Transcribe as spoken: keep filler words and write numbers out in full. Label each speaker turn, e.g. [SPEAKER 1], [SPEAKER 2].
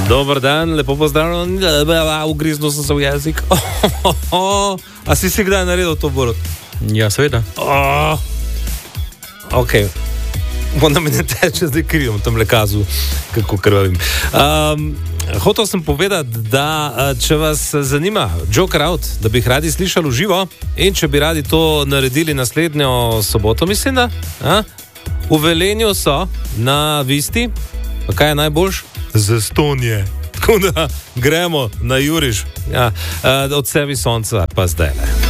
[SPEAKER 1] Dober dan, lepo pozdravljen, ugriznil sem se v jezik. A si si kdaj naredil to, Borut?
[SPEAKER 2] Ja, seveda.
[SPEAKER 1] Oh. Ok, onda mi ne teče, zdaj krijem tam lekazu, kako krvavim. Um, hotel sem povedati, da če vas zanima Joker Out, da bi jih radi slišali v živo in če bi radi to naredili naslednjo soboto, mislim da, a? V Velenju so na Visti, pa kaj je najboljš? Zastonje. Tako da gremo na Juriš, ja, od sebi sonca pa zdaj.